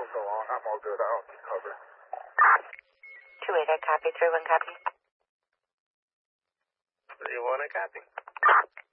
so long. I'm all good. I'll cover. 2-8, I copy. 3-1 copy. 3-1, I copy.